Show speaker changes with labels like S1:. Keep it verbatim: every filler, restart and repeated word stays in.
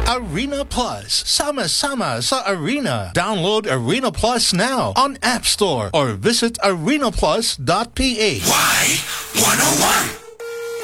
S1: Arena Plus. Sama-sama sa Arena. Download Arena Plus now on App Store or visit arena plus dot p h.
S2: Y one oh one.